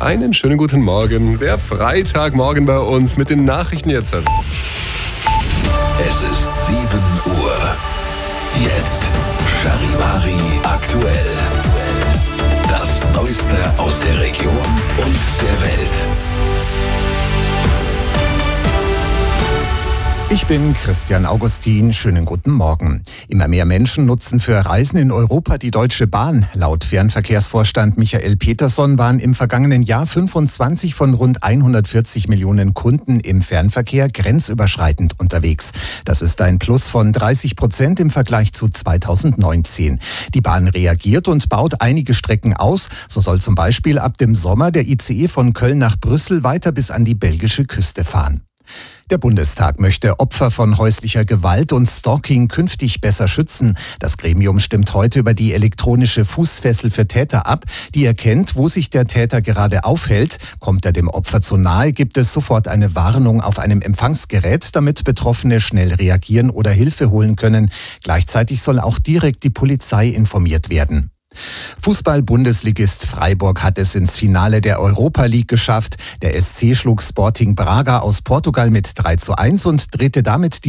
Einen schönen guten Morgen. Der Freitagmorgen bei uns mit den Nachrichten jetzt. Es ist 7 Uhr. Jetzt Charivari aktuell. Das Neueste aus der Region und der Welt. Ich bin Christian Augustin. Schönen guten Morgen. Immer mehr Menschen nutzen für Reisen in Europa die Deutsche Bahn. Laut Fernverkehrsvorstand Michael Peterson waren im vergangenen Jahr 25 von rund 140 Millionen Kunden im Fernverkehr grenzüberschreitend unterwegs. Das ist ein Plus von 30% im Vergleich zu 2019. Die Bahn reagiert und baut einige Strecken aus. So soll zum Beispiel ab dem Sommer der ICE von Köln nach Brüssel weiter bis an die belgische Küste fahren. Der Bundestag möchte Opfer von häuslicher Gewalt und Stalking künftig besser schützen. Das Gremium stimmt heute über die elektronische Fußfessel für Täter ab, die erkennt, wo sich der Täter gerade aufhält. Kommt er dem Opfer zu nahe, gibt es sofort eine Warnung auf einem Empfangsgerät, damit Betroffene schnell reagieren oder Hilfe holen können. Gleichzeitig soll auch direkt die Polizei informiert werden. Fußball-Bundesligist Freiburg hat es ins Finale der Europa League geschafft. Der SC schlug Sporting Braga aus Portugal mit 3:1 und drehte damit